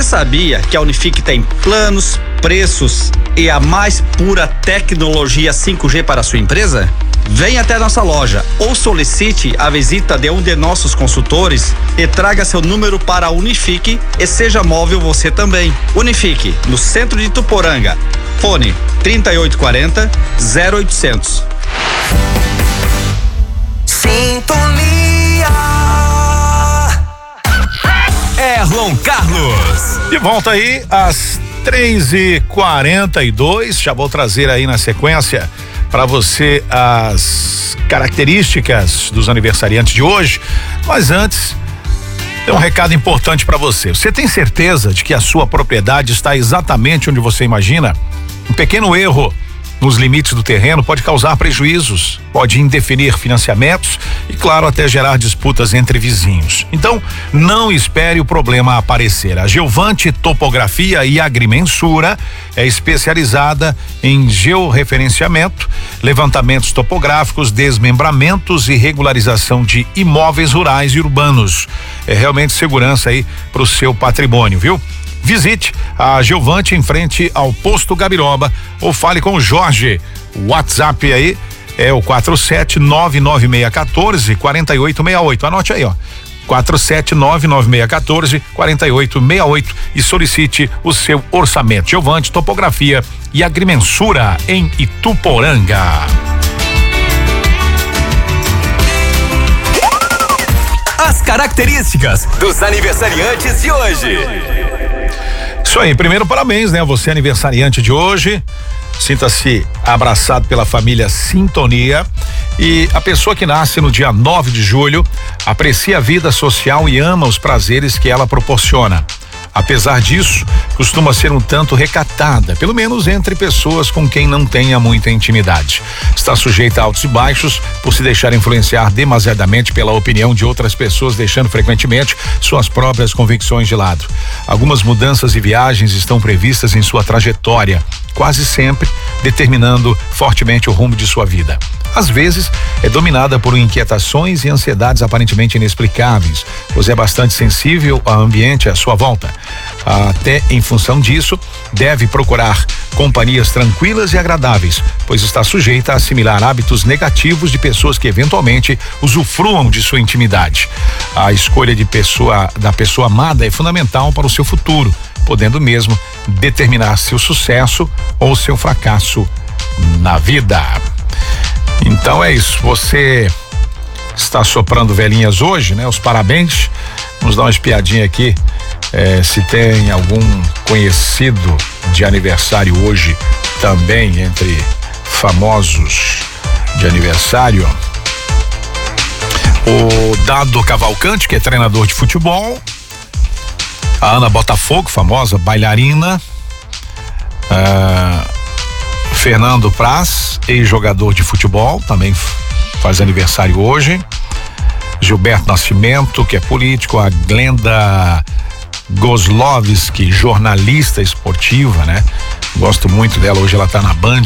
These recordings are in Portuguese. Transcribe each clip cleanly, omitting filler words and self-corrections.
Você sabia que a Unifique tem planos, preços e a mais pura tecnologia 5G para a sua empresa? Venha até nossa loja ou solicite a visita de um de nossos consultores e traga seu número para a Unifique e seja móvel você também. Unifique, no centro de Ituporanga. Fone 3840 0800. Sintonia Erlon Carlos. De volta aí às 3h42. Já vou trazer aí na sequência para você as características dos aniversariantes de hoje. Mas antes, tem um recado importante para você. Você tem certeza de que a sua propriedade está exatamente onde você imagina? Um pequeno erro nos limites do terreno pode causar prejuízos, pode indeferir financiamentos e, claro, até gerar disputas entre vizinhos. Então, não espere o problema aparecer. A Geovante Topografia e Agrimensura é especializada em georreferenciamento, levantamentos topográficos, desmembramentos e regularização de imóveis rurais e urbanos. É realmente segurança aí para o seu patrimônio, viu? Visite a Geovante em frente ao Posto Gabiroba ou fale com o Jorge. O WhatsApp aí é o 47996144868. Anote aí, ó. 47996144868 e solicite o seu orçamento. Geovante Topografia e Agrimensura em Ituporanga. As características dos aniversariantes de hoje. Isso aí, primeiro parabéns, né? Você aniversariante de hoje, sinta-se abraçado pela família Sintonia. E a pessoa que nasce no dia 9 de julho aprecia a vida social e ama os prazeres que ela proporciona. Apesar disso, costuma ser um tanto recatada, pelo menos entre pessoas com quem não tenha muita intimidade. Está sujeita a altos e baixos por se deixar influenciar demasiadamente pela opinião de outras pessoas, deixando frequentemente suas próprias convicções de lado. Algumas mudanças e viagens estão previstas em sua trajetória, quase sempre determinando fortemente o rumo de sua vida. Às vezes, é dominada por inquietações e ansiedades aparentemente inexplicáveis, pois é bastante sensível ao ambiente à sua volta. Até em função disso, deve procurar companhias tranquilas e agradáveis, pois está sujeita a assimilar hábitos negativos de pessoas que eventualmente usufruam de sua intimidade. A escolha da pessoa amada é fundamental para o seu futuro, podendo mesmo determinar seu sucesso ou seu fracasso na vida. Então é isso, você está soprando velhinhas hoje, né? Os parabéns. Vamos dar uma espiadinha aqui, se tem algum conhecido de aniversário hoje também, entre famosos de aniversário. O Dado Cavalcante, que é treinador de futebol. A Ana Botafogo, famosa bailarina. Fernando Praz, ex-jogador de futebol, também faz aniversário hoje. Gilberto Nascimento, que é político. A Glenda Goslovski, jornalista esportiva, né? Gosto muito dela, hoje ela tá na Band,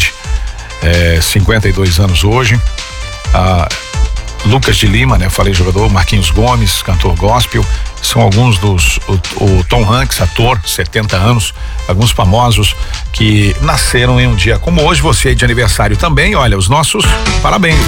52 anos hoje. Lucas de Lima, né? Falei jogador. Marquinhos Gomes, cantor gospel. São alguns dos. O Tom Hanks, ator, 70 anos. Alguns famosos que nasceram em um dia como hoje. Você de aniversário também. Olha, os nossos parabéns.